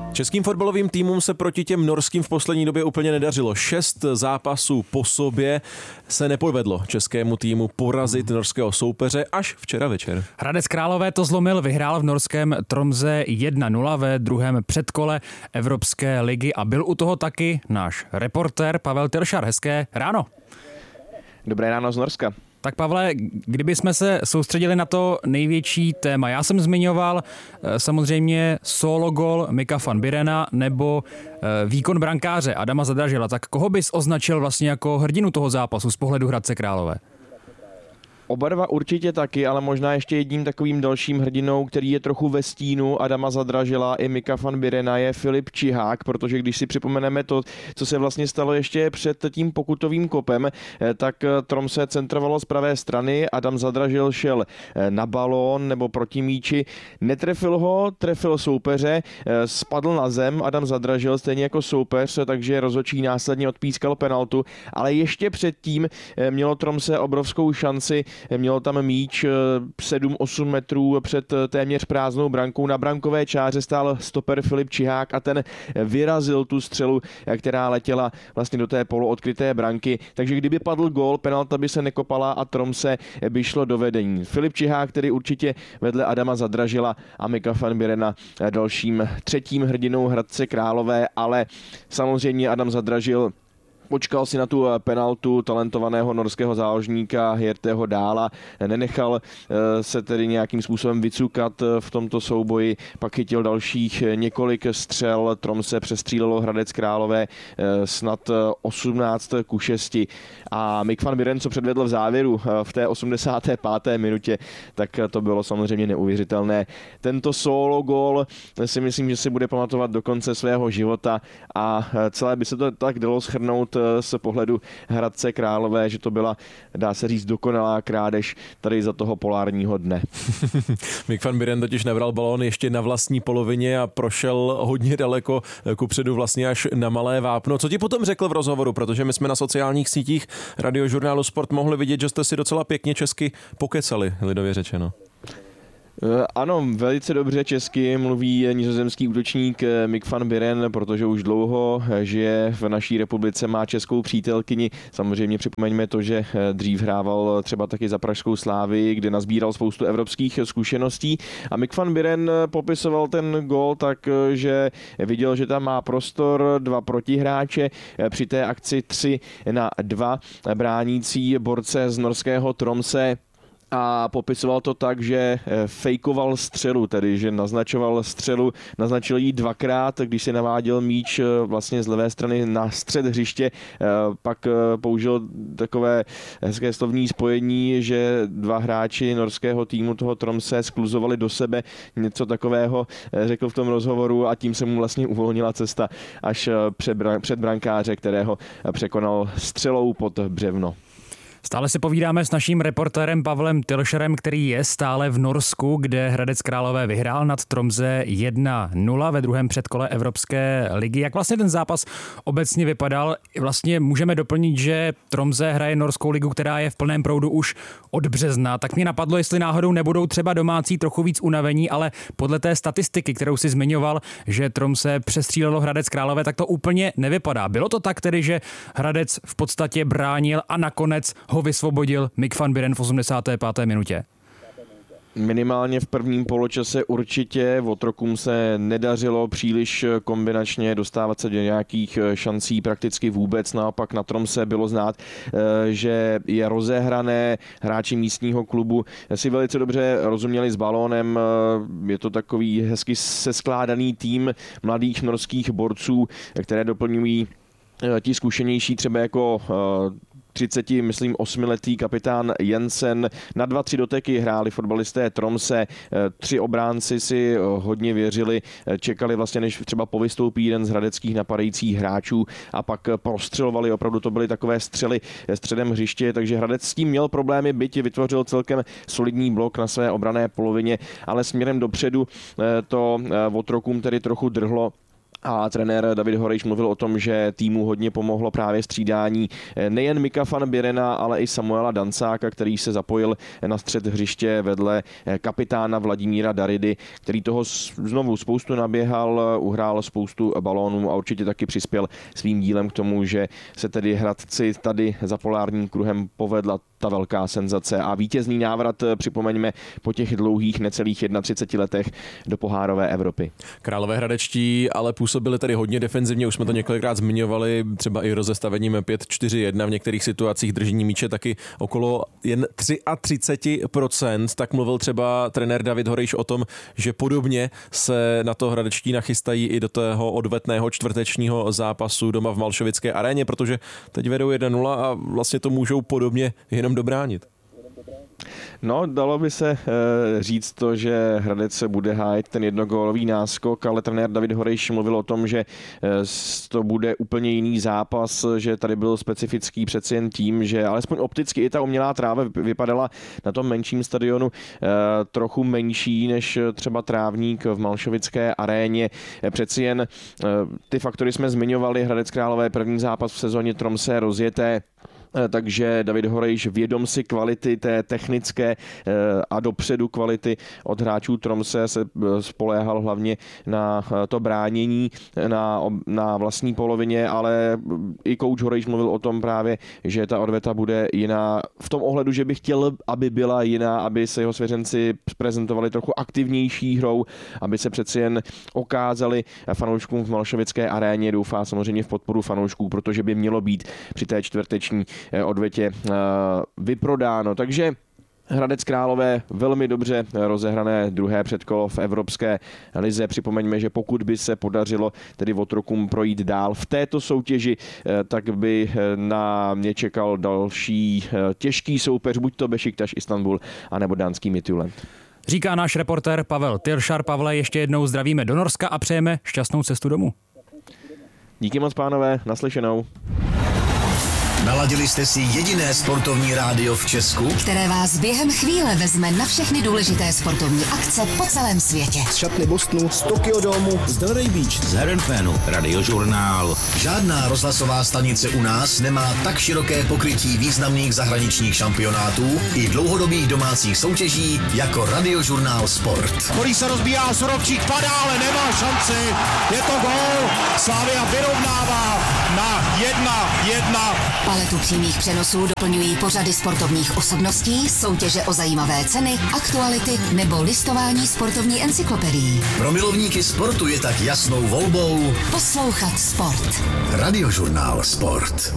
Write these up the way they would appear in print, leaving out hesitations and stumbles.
Českým fotbalovým týmům se proti těm norským v poslední době úplně nedařilo. 6 zápasů po sobě se nepovedlo českému týmu porazit norského soupeře až včera večer. Hradec Králové to zlomil, vyhrál v norském Tromse 1-0 ve druhém předkole Evropské ligy a byl u toho taky náš reportér Pavel Tilšar. Hezké ráno. Dobré ráno z Norska. Tak Pavle, kdybychom se soustředili na to největší téma. Já jsem zmiňoval samozřejmě solo gol Mika van Birena nebo výkon brankáře Adama Zadražila. Tak koho bys označil vlastně jako hrdinu toho zápasu z pohledu Hradce Králové? Oba dva určitě taky, ale možná ještě jedním takovým dalším hrdinou, který je trochu ve stínu Adama Zadražila i Mika van Birena, je Filip Čihák, protože když si připomeneme to, co se vlastně stalo ještě před tím pokutovým kopem, tak Tromse centrovalo z pravé strany, Adam Zadražil šel na balón nebo proti míči, netrefil ho, trefil soupeře, spadl na zem, Adam Zadražil stejně jako soupeř, takže rozhodčí následně odpískal penaltu, ale ještě předtím mělo Tromse obrovskou šanci. Mělo tam míč 7-8 metrů před téměř prázdnou brankou. Na brankové čáře stál stoper Filip Čihák a ten vyrazil tu střelu, která letěla vlastně do té poloodkryté branky. Takže kdyby padl gól, penalta by se nekopala a Tromse by šlo do vedení. Filip Čihák tedy určitě vedle Adama Zadražila a Mika van Birena dalším třetím hrdinou Hradce Králové, ale samozřejmě Adam Zadražil počkal si na tu penaltu talentovaného norského záložníka Jirteho Dála, nenechal se tedy nějakým způsobem vycukat v tomto souboji, pak chytil dalších několik střel, Tromse přestřílelo Hradec Králové snad 18-6 a Mik van Biren, co předvedl v závěru v té 85. minutě, tak to bylo samozřejmě neuvěřitelné. Tento solo gól si myslím, že si bude pamatovat do konce svého života a celé by se to tak dalo shrnout z pohledu Hradce Králové, že to byla, dá se říct, dokonalá krádež tady za toho polárního dne. Mik van Biren totiž nabral balón ještě na vlastní polovině a prošel hodně daleko kupředu vlastně až na malé vápno. Co ti potom řekl v rozhovoru, protože my jsme na sociálních sítích Radiožurnálu Sport mohli vidět, že jste si docela pěkně česky pokecali, lidově řečeno. Ano, velice dobře česky mluví nizozemský útočník Mik van Biren, protože už dlouho žije v naší republice, má českou přítelkyni. Samozřejmě připomeňme to, že dřív hrával třeba taky za pražskou Slávii, kde nazbíral spoustu evropských zkušeností. A Mik van Biren popisoval ten gól tak, že viděl, že tam má prostor, 2 protihráče, při té akci 3-2 bránící borce z norského Tromse. A popisoval to tak, že fejkoval střelu, tedy že naznačoval střelu, naznačil ji 2krát, když si naváděl míč vlastně z levé strany na střed hřiště, pak použil takové hezké slovní spojení, že 2 hráči norského týmu toho Tromse skluzovali do sebe, něco takového řekl v tom rozhovoru a tím se mu vlastně uvolnila cesta až před brankáře, kterého překonal střelou pod břevno. Stále si povídáme s naším reportérem Pavlem Tilšarem, který je stále v Norsku, kde Hradec Králové vyhrál nad Tromse 1-0 ve druhém předkole Evropské ligy. Jak vlastně ten zápas obecně vypadal? Vlastně můžeme doplnit, že Tromse hraje norskou ligu, která je v plném proudu už od března. Tak mě napadlo, jestli náhodou nebudou třeba domácí trochu víc unavení, ale podle té statistiky, kterou si zmiňoval, že Tromse přestřílelo Hradec Králové, tak to úplně nevypadá. Bylo to tak tedy, že Hradec v podstatě bránil a nakonec ho vysvobodil Mik van Biren v 85. minutě? Minimálně v prvním poločase určitě. Otrokům se nedařilo příliš kombinačně dostávat se do nějakých šancí prakticky vůbec. Naopak na Tromse bylo znát, že je rozehrané. Hráči místního klubu si velice dobře rozuměli s balónem. Je to takový hezky seskládaný tým mladých norských borců, které doplňují ti zkušenější, třeba jako 38letý kapitán Jensen. Na 2-3 doteky hráli fotbalisté Tromse, 3 obránci si hodně věřili, čekali vlastně, než třeba povystoupí jeden z hradeckých napadajících hráčů a pak prostřelovali, opravdu to byly takové střely středem hřiště, takže Hradec s tím měl problémy, byť vytvořil celkem solidní blok na své obranné polovině, ale směrem dopředu to otrokům tedy trochu drhlo. A trenér David Horejš mluvil o tom, že týmu hodně pomohlo právě střídání nejen Mika van Birena, ale i Samuela Dancáka, který se zapojil na střed hřiště vedle kapitána Vladimíra Daridy, který toho znovu spoustu naběhal, uhrál spoustu balónů a určitě taky přispěl svým dílem k tomu, že se tedy Hradci tady za polárním kruhem povedla ta velká senzace a vítězný návrat, připomeňme, po těch dlouhých necelých 31 letech do pohárové Evropy. Královéhradečtí ale působili tady hodně defenzivně, už jsme to několikrát zmiňovali, třeba i rozestavením 5-4-1, v některých situacích držení míče taky okolo jen 33%, tak mluvil třeba trenér David Horejš o tom, že podobně se na to hradečtí nachystají i do toho odvetného čtvrtečního zápasu doma v Malšovické aréně, protože teď vedou 1-0 a vlastně to můžou podobně jenom dobránit. No, dalo by se říct to, že Hradec se bude hájit ten jednogólový náskok, ale trenér David Horejš mluvil o tom, že to bude úplně jiný zápas, že tady byl specifický přeci jen tím, že alespoň opticky i ta umělá tráva vypadala na tom menším stadionu trochu menší než třeba trávník v Malšovické aréně. Přeci jen ty faktory jsme zmiňovali, Hradec Králové první zápas v sezóně Tromsø rozjeté, takže David Horejš vědom si kvality té technické a dopředu kvality od hráčů Tromsø se spoléhal hlavně na to bránění na vlastní polovině, ale i kouč Horejš mluvil o tom právě, že ta odveta bude jiná v tom ohledu, že by chtěl, aby byla jiná, aby se jeho svěřenci prezentovali trochu aktivnější hrou, aby se přeci jen okázali fanouškům v Malšovické aréně, doufá samozřejmě v podporu fanoušků, protože by mělo být při té čtvrteční odvetě vyprodáno. Takže Hradec Králové velmi dobře rozehrané druhé předkolo v Evropské lize. Připomeňme, že pokud by se podařilo tedy otrokům projít dál v této soutěži, tak by na mě čekal další těžký soupeř, buď to Bešiktaš Istanbul, anebo dánský Midtjylland. Říká náš reportér Pavel Tilšar. Pavle, ještě jednou zdravíme do Norska a přejeme šťastnou cestu domů. Díky moc, pánové, naslyšenou. Naladili jste si jediné sportovní rádio v Česku, které vás během chvíle vezme na všechny důležité sportovní akce po celém světě. Z šatny Bostonu, z Tokyo Domu, z Delray Beach, z Herenfénu, Radiožurnál. Žádná rozhlasová stanice u nás nemá tak široké pokrytí významných zahraničních šampionátů i dlouhodobých domácích soutěží jako Radiožurnál Sport. Který se rozbíjá, Sorovčík padá, ale nemá šanci. Je to gól. Slavia vyrovnává na 1-1. Paletu přímých přenosů doplňují pořady sportovních osobností, soutěže o zajímavé ceny, aktuality nebo listování sportovní encyklopedií. Pro milovníky sportu je tak jasnou volbou poslouchat sport. Radiožurnál Sport.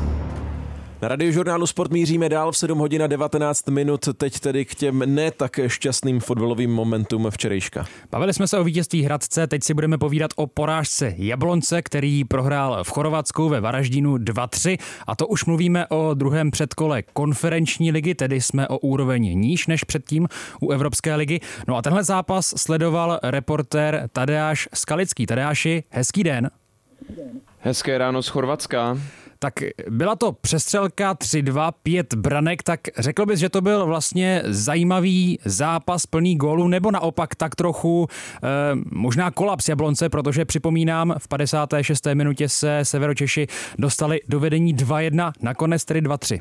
Na Radiožurnálu Sport míříme dál v 7 hodin a 19 minut, teď tedy k těm ne tak šťastným fotbalovým momentům včerejška. Bavili jsme se o vítězství Hradce, teď si budeme povídat o porážce Jablonce, který prohrál v Chorvatsku ve Varaždínu 2-3 a to už mluvíme o druhém předkole konferenční ligy, tedy jsme o úroveň níž než předtím u Evropské ligy. No a tenhle zápas sledoval reportér Tadeáš Skalický. Tadeáši, hezký den. Hezké ráno z Chorvatska. Tak byla to přestřelka 3-2, 5 branek, tak řekl bys, že to byl vlastně zajímavý zápas plný gólů, nebo naopak tak trochu možná kolaps Jablonce, protože připomínám, v 56. minutě se Severočeši dostali do vedení 2-1, nakonec tedy 2-3.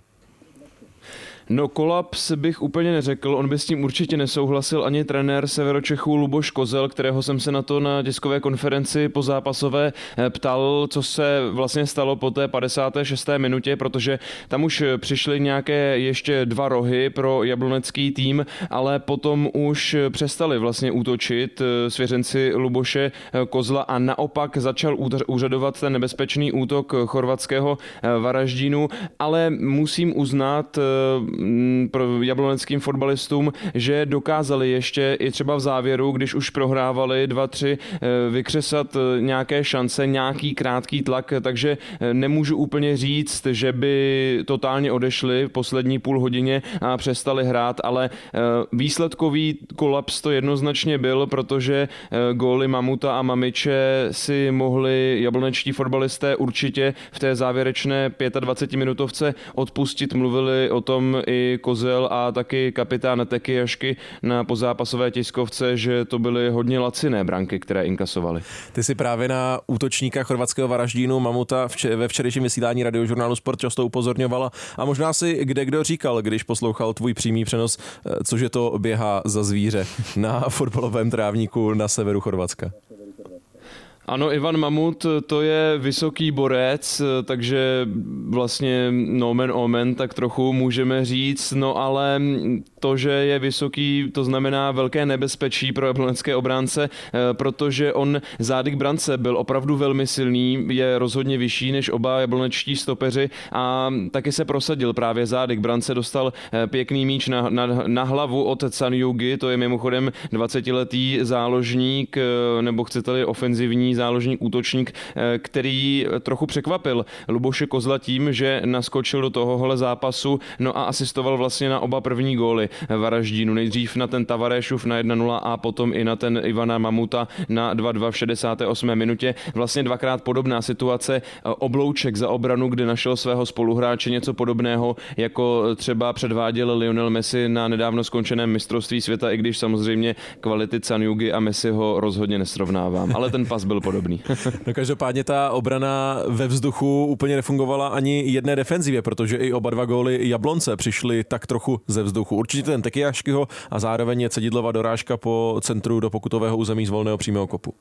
No kolaps bych úplně neřekl, on by s tím určitě nesouhlasil ani trenér Severočechů Luboš Kozel, kterého jsem se na to na tiskové konferenci po zápasové ptal, co se vlastně stalo po té 56. minutě, protože tam už přišly nějaké ještě 2 rohy pro jablonecký tým, ale potom už přestali vlastně útočit svěřenci Luboše Kozla a naopak začal úřadovat ten nebezpečný útok chorvatského Varaždínu, ale musím uznat pro jabloneckým fotbalistům, že dokázali ještě i třeba v závěru, když už prohrávali 2-3, vykřesat nějaké šance, nějaký krátký tlak, takže nemůžu úplně říct, že by totálně odešli v poslední půl hodině a přestali hrát, ale výsledkový kolaps to jednoznačně byl, protože góly Mamuta a Mamiče si mohli jablonečtí fotbalisté určitě v té závěrečné 25-minutovce odpustit. Mluvili o tom i Kozel a taky kapitán Teky Jašky na pozápasové tiskovce, že to byly hodně laciné branky, které inkasovali. Ty si právě na útočníka chorvatského Varaždínu Mamuta ve včerejším vysílání Radiožurnálu Sport často upozorňovala a možná si kdo říkal, když poslouchal tvůj přímý přenos, cože to běhá za zvíře na fotbalovém trávníku na severu Chorvatska. Ano, Ivan Mamut, to je vysoký borec, takže vlastně nomen omen, tak trochu můžeme říct, no ale to, že je vysoký, to znamená velké nebezpečí pro jablonské obránce, protože on zády k brance byl opravdu velmi silný, je rozhodně vyšší než oba jablonečtí stopeři a taky se prosadil právě zády k brance, dostal pěkný míč na hlavu od Canjugy, to je mimochodem 20letý záložník, nebo chcete-li ofenzivní záložník, útočník, který trochu překvapil Luboše Kozla tím, že naskočil do tohohle zápasu, no a asistoval vlastně na oba první góly Varaždínu. Nejdřív na ten Tavarešův na 1-0 a potom i na ten Ivana Mamuta na 2-2 v 68. minutě. Vlastně dvakrát podobná situace, oblouček za obranu, kde našel svého spoluhráče, něco podobného, jako třeba předváděl Lionel Messi na nedávno skončeném mistrovství světa, i když samozřejmě kvality Canjugy a Messiho rozhodně nesrovnávám, ale ten pas byl podobný. No každopádně ta obrana ve vzduchu úplně nefungovala ani jedné defenzivě, protože i oba dva góly Jablonce přišly tak trochu ze vzduchu. Určitě ten Teky Jaškyho a zároveň je Cedidlova dorážka po centru do pokutového území z volného přímého kopu.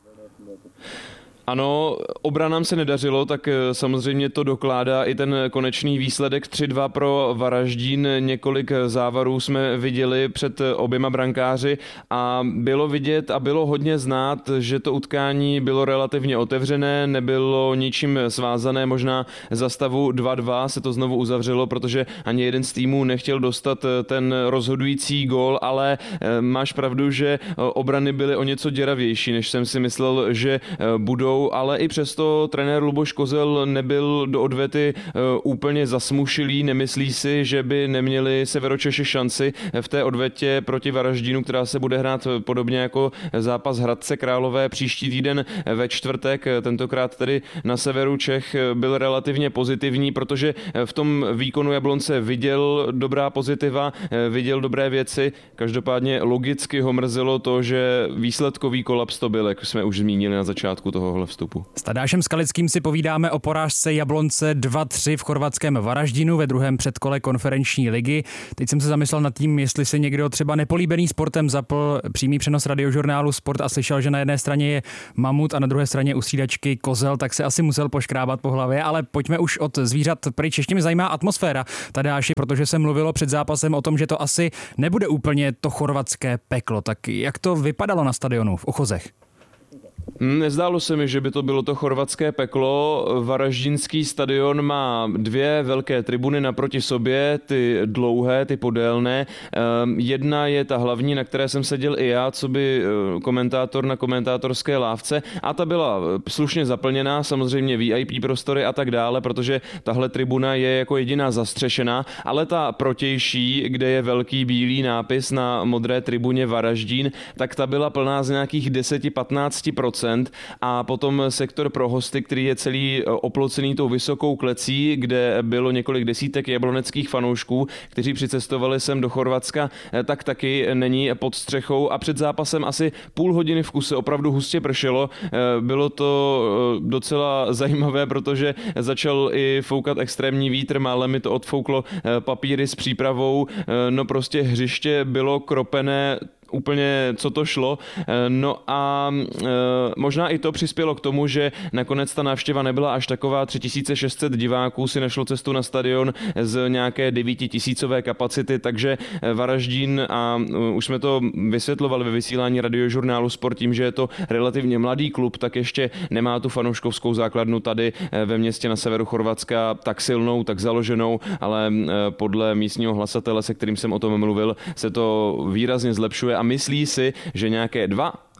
Ano, obranám se nedařilo, tak samozřejmě to dokládá i ten konečný výsledek 3-2 pro Varaždín. Několik závarů jsme viděli před oběma brankáři a bylo vidět a bylo hodně znát, že to utkání bylo relativně otevřené, nebylo ničím svázané, možná za stavu 2-2 se to znovu uzavřelo, protože ani jeden z týmů nechtěl dostat ten rozhodující gól, ale máš pravdu, že obrany byly o něco děravější, než jsem si myslel, že budou, ale i přesto trenér Luboš Kozel nebyl do odvety úplně zasmušilý, nemyslí si, že by neměli Severočeši šanci v té odvetě proti Varaždínu, která se bude hrát podobně jako zápas Hradce Králové příští týden ve čtvrtek, tentokrát tedy na severu Čech, byl relativně pozitivní, protože v tom výkonu Jablonce viděl dobrá pozitiva, viděl dobré věci, každopádně logicky ho mrzelo to, že výsledkový kolaps to byl, jak jsme už zmínili na začátku tohohle vstupu. S Tadášem Skalickým si povídáme o porážce Jablonce 2-3 v chorvatském Varaždinu ve druhém předkole konferenční ligy. Teď jsem se zamyslel nad tím, jestli si někdo třeba nepolíbený sportem zapl přímý přenos Radiožurnálu Sport a slyšel, že na jedné straně je Mamut a na druhé straně u střídačky Kozel, tak se asi musel poškrábat po hlavě, ale pojďme už od zvířat pryč. Ještě mě zajímá atmosféra, Tadáši, protože se mluvilo před zápasem o tom, že to asi nebude úplně to chorvatské peklo. Tak jak to vypadalo na stadionu v Ochozech? Nezdálo se mi, že by to bylo to chorvatské peklo. Varaždinský stadion má dvě velké tribuny naproti sobě, ty dlouhé, ty podélné. Jedna je ta hlavní, na které jsem seděl i já, co by komentátor na komentátorské lávce, a ta byla slušně zaplněná, samozřejmě VIP prostory a tak dále, protože tahle tribuna je jako jediná zastřešená, ale ta protější, kde je velký bílý nápis na modré tribuně Varaždín, tak ta byla plná z nějakých 10-15%. A potom sektor pro hosty, který je celý oplocený tou vysokou klecí, kde bylo několik desítek jabloneckých fanoušků, kteří přicestovali sem do Chorvatska, tak taky není pod střechou a před zápasem asi půl hodiny v kuse opravdu hustě pršelo. Bylo to docela zajímavé, protože začal i foukat extrémní vítr, málem mi to odfouklo papíry s přípravou, no prostě hřiště bylo kropené úplně, co to šlo. No a možná i to přispělo k tomu, že nakonec ta návštěva nebyla až taková. 3600 diváků si našlo cestu na stadion z nějaké 9000 kapacity, takže Varaždín, a už jsme to vysvětlovali ve vysílání Radiožurnálu Sport, tím, že je to relativně mladý klub, tak ještě nemá tu fanouškovskou základnu tady ve městě na severu Chorvatska tak silnou, tak založenou, ale podle místního hlasatele, se kterým jsem o tom mluvil, se to výrazně zlepšuje a myslí si, že nějaké 2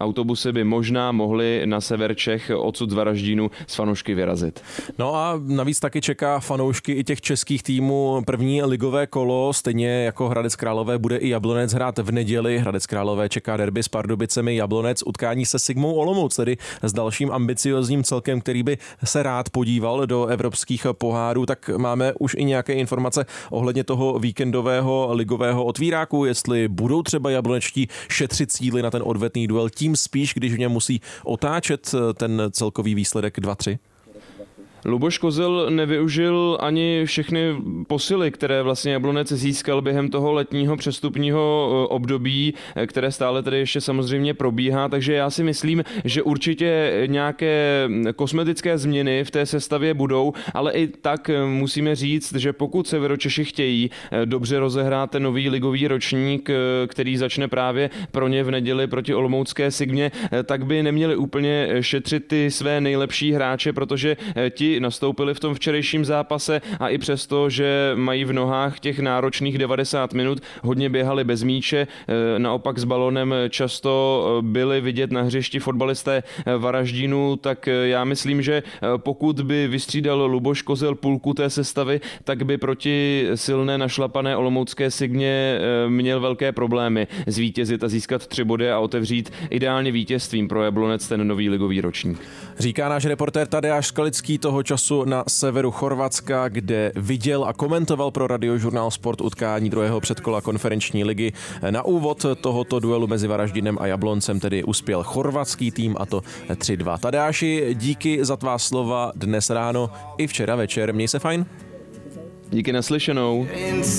Autobusy by možná mohly na sever Čech odsud z Varaždínu s fanoušky vyrazit. No a navíc taky čeká fanoušky i těch českých týmů první ligové kolo, stejně jako Hradec Králové bude i Jablonec hrát v neděli. Hradec Králové čeká derby s Pardubicemi, Jablonec utkání se Sigmou Olomouc, tedy s dalším ambiciozním celkem, který by se rád podíval do evropských pohárů. Tak máme už i nějaké informace ohledně toho víkendového ligového otvíráku, jestli budou třeba jablonečtí šetřit síly na ten odvetný duel, tím spíš, když v něm musí otáčet ten celkový výsledek 2-3. Luboš Kozel nevyužil ani všechny posily, které vlastně Jablonec získal během toho letního přestupního období, které stále tedy ještě samozřejmě probíhá, takže já si myslím, že určitě nějaké kosmetické změny v té sestavě budou, ale i tak musíme říct, že pokud Severočeši chtějí dobře rozehrát ten nový ligový ročník, který začne právě pro ně v neděli proti olomoucké Sigmě, tak by neměli úplně šetřit ty své nejlepší hráče, protože ti nastoupili v tom včerejším zápase a i přesto, že mají v nohách těch náročných 90 minut, hodně běhali bez míče, naopak s balonem často byli vidět na hřišti fotbalisté Varaždínu, tak já myslím, že pokud by vystřídal Luboš Kozel půlku té sestavy, tak by proti silné našlapané olomoucké Sigmě měl velké problémy zvítězit a získat 3 body a otevřít ideálně vítězstvím pro Jablonec ten nový ligový ročník. Říká náš reportér Tadeáš Skalický toho času na severu Chorvatska, kde viděl a komentoval pro Radiožurnál Sport utkání druhého předkola konferenční ligy. Na úvod tohoto duelu mezi Varaždinem a Jabloncem tedy uspěl chorvatský tým, a to 3-2. Tadeáši, díky za tvá slova dnes ráno i včera večer. Měj se fajn. Díky, naslyšenou.